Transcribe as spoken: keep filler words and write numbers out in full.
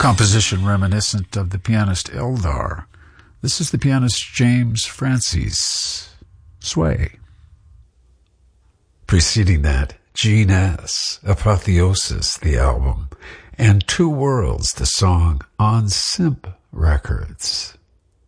composition reminiscent of the pianist Eldar. This is the pianist James Francis, Sway. Preceding that, Gene S., Apotheosis, the album, and Two Worlds, the song, on Simp Records.